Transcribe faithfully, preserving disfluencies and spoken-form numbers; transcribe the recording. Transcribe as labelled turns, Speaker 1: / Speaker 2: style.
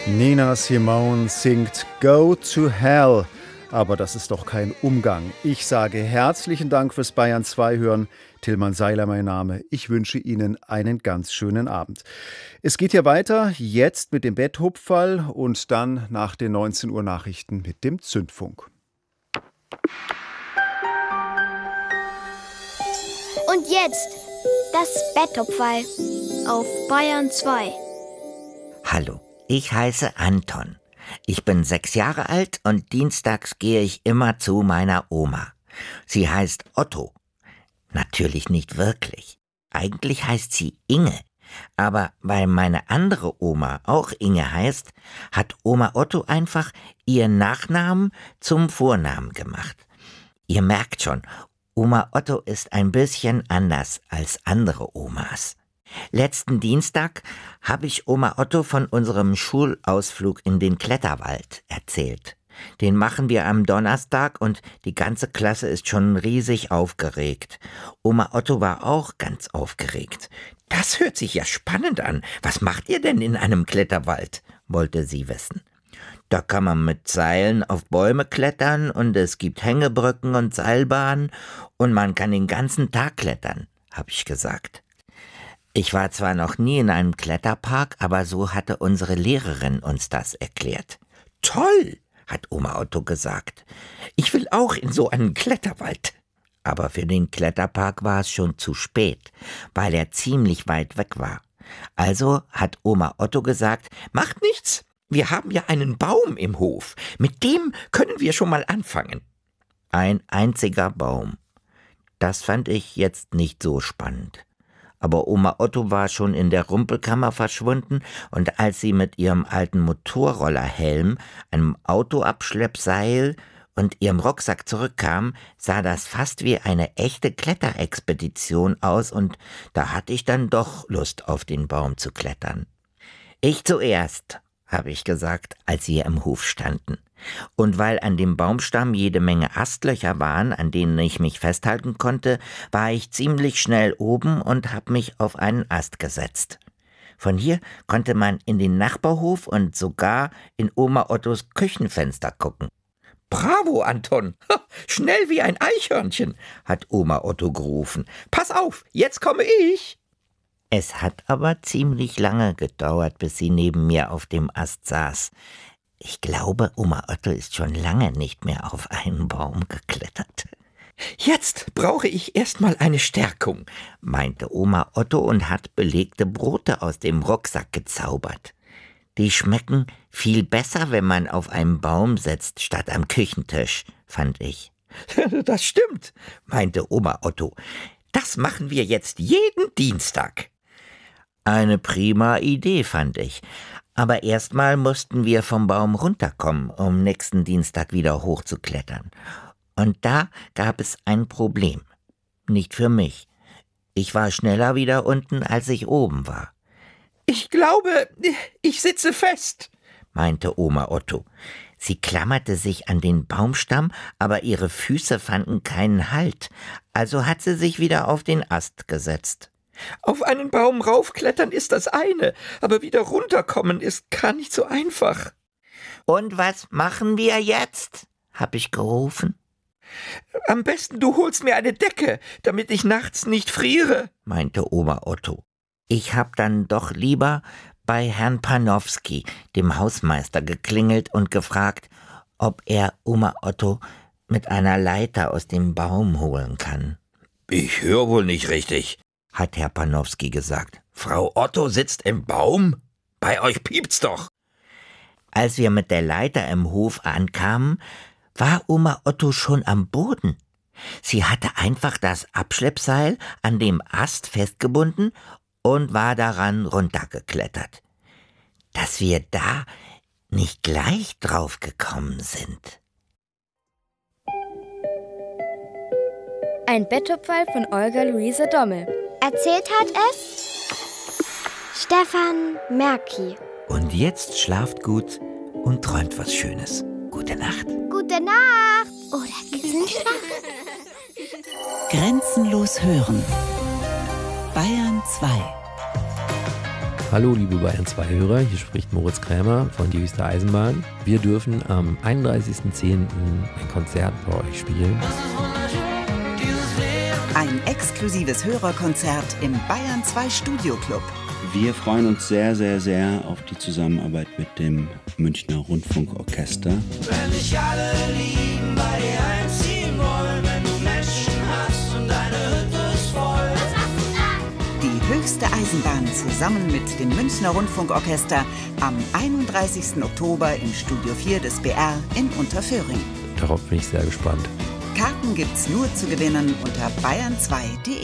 Speaker 1: Nina Simone singt Go to Hell. Aber das ist doch kein Umgang. Ich sage herzlichen Dank fürs Bayern zwei hören. Tillmann Seiler mein Name. Ich wünsche Ihnen einen ganz schönen Abend. Es geht hier weiter, jetzt mit dem Betthupferl und dann nach den neunzehn Uhr Nachrichten mit dem Zündfunk.
Speaker 2: Und jetzt das Betthupferl auf Bayern zwei.
Speaker 3: Hallo, ich heiße Anton. Ich bin sechs Jahre alt und dienstags gehe ich immer zu meiner Oma. Sie heißt Otto. Natürlich nicht wirklich. Eigentlich heißt sie Inge. Aber weil meine andere Oma auch Inge heißt, hat Oma Otto einfach ihren Nachnamen zum Vornamen gemacht. Ihr merkt schon, Oma Otto ist ein bisschen anders als andere Omas. Letzten Dienstag habe ich Oma Otto von unserem Schulausflug in den Kletterwald erzählt. Den machen wir am Donnerstag und die ganze Klasse ist schon riesig aufgeregt. Oma Otto war auch ganz aufgeregt. Das hört sich ja spannend an. Was macht ihr denn in einem Kletterwald? Wollte sie wissen. Da kann man mit Seilen auf Bäume klettern und es gibt Hängebrücken und Seilbahnen und man kann den ganzen Tag klettern, habe ich gesagt. Ich war zwar noch nie in einem Kletterpark, aber so hatte unsere Lehrerin uns das erklärt. Toll, hat Oma Otto gesagt. Ich will auch in so einen Kletterwald. Aber für den Kletterpark war es schon zu spät, weil er ziemlich weit weg war. Also hat Oma Otto gesagt, macht nichts, wir haben ja einen Baum im Hof, mit dem können wir schon mal anfangen. Ein einziger Baum. Das fand ich jetzt nicht so spannend. Aber Oma Otto war schon in der Rumpelkammer verschwunden und als sie mit ihrem alten Motorrollerhelm, einem Autoabschleppseil und ihrem Rucksack zurückkam, sah das fast wie eine echte Kletterexpedition aus und da hatte ich dann doch Lust, auf den Baum zu klettern. Ich zuerst, habe ich gesagt, als sie im Hof standen. Und weil an dem Baumstamm jede Menge Astlöcher waren, an denen ich mich festhalten konnte, war ich ziemlich schnell oben und habe mich auf einen Ast gesetzt. Von hier konnte man in den Nachbarhof und sogar in Oma Ottos Küchenfenster gucken. »Bravo, Anton! Schnell wie ein Eichhörnchen«, hat Oma Otto gerufen. »Pass auf, jetzt komme ich!« Es hat aber ziemlich lange gedauert, bis sie neben mir auf dem Ast saß. Ich glaube, Oma Otto ist schon lange nicht mehr auf einen Baum geklettert. »Jetzt brauche ich erstmal eine Stärkung«, meinte Oma Otto und hat belegte Brote aus dem Rucksack gezaubert. Die schmecken viel besser, wenn man auf einem Baum sitzt, statt am Küchentisch, fand ich. »Das stimmt«, meinte Oma Otto. »Das machen wir jetzt jeden Dienstag.« Eine prima Idee, fand ich. Aber erstmal mussten wir vom Baum runterkommen, um nächsten Dienstag wieder hochzuklettern. Und da gab es ein Problem. Nicht für mich. Ich war schneller wieder unten, als ich oben war. »Ich glaube, ich sitze fest«, meinte Oma Otto. Sie klammerte sich an den Baumstamm, aber ihre Füße fanden keinen Halt. Also hat sie sich wieder auf den Ast gesetzt. »Auf einen Baum raufklettern ist das eine, aber wieder runterkommen ist gar nicht so einfach.« »Und was machen wir jetzt?«, hab ich gerufen. »Am besten du holst mir eine Decke, damit ich nachts nicht friere«, meinte Oma Otto. Ich hab dann doch lieber bei Herrn Panowski, dem Hausmeister, geklingelt und gefragt, ob er Oma Otto mit einer Leiter aus dem Baum holen kann. »Ich höre wohl nicht richtig«, hat Herr Panowski gesagt. »Frau Otto sitzt im Baum? Bei euch piept's doch!« Als wir mit der Leiter im Hof ankamen, war Oma Otto schon am Boden. Sie hatte einfach das Abschleppseil an dem Ast festgebunden und war daran runtergeklettert. Dass wir da nicht gleich drauf gekommen sind.
Speaker 4: Ein Betthupferl von Olga Luise Dommel.
Speaker 2: Erzählt hat es Stefan Merki.
Speaker 3: Und jetzt schlaft gut und träumt was Schönes. Gute Nacht.
Speaker 2: Gute Nacht. Oder Kissenschlaf.
Speaker 5: Grenzenlos hören. Bayern zwei. Hallo liebe Bayern zwei Hörer, hier spricht Moritz Krämer von Die Höchste Eisenbahn. Wir dürfen am einunddreißigsten zehnten ein Konzert bei euch spielen.
Speaker 6: Ein exklusives Hörerkonzert im Bayern zwei Studio Club.
Speaker 7: Wir freuen uns sehr, sehr, sehr auf die Zusammenarbeit mit dem Münchner Rundfunkorchester.
Speaker 8: Wenn dich alle lieben, bei dir einziehen wollen, wenn du Menschen hast und deine Hütte ist voll.
Speaker 6: Die Höchste Eisenbahn zusammen mit dem Münchner Rundfunkorchester am einunddreißigsten Oktober im Studio vier des B R in Unterföhring.
Speaker 5: Darauf bin ich sehr gespannt.
Speaker 6: Karten gibt's nur zu gewinnen unter bayern zwei punkt de.